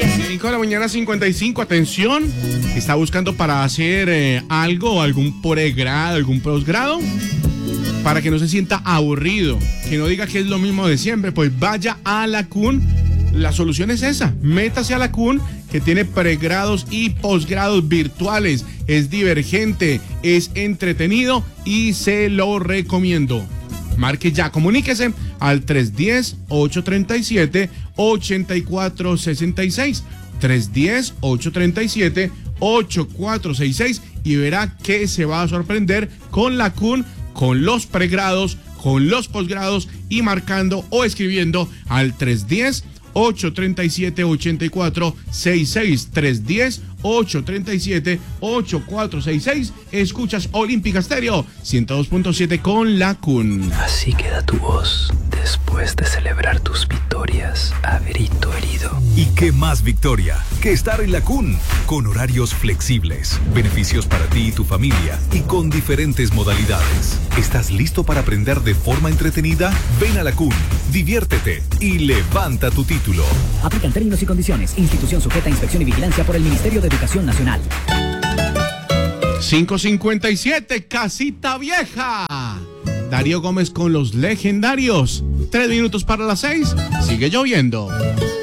5 de la mañana, 55. Atención, está buscando para hacer algo, algún pregrado, algún posgrado, para que no se sienta aburrido, que no diga que es lo mismo de siempre. Pues vaya a la CUN. La solución es esa, métase a la CUN, que tiene pregrados y posgrados virtuales. Es divergente, es entretenido y se lo recomiendo. Marque ya, comuníquese al 310-837-8466, 310-837-8466, y verá que se va a sorprender con la CUN, con los pregrados, con los posgrados, y marcando o escribiendo al 310-837-8466, 310-837-8466. Escuchas Olímpica Stereo 102.7 con la CUN. Así queda tu voz después de celebrar tus victorias a grito herido. ¿Y qué más victoria que estar en la CUN? Con horarios flexibles, beneficios para ti y tu familia, y con diferentes modalidades. ¿Estás listo para aprender de forma entretenida? Ven a la CUN, diviértete y levanta tu título. Aplican términos y condiciones. Institución sujeta a inspección y vigilancia por el Ministerio de Educación Nacional. 5:57, Casita Vieja. Darío Gómez con los legendarios. 3 minutos para las 6. Sigue lloviendo.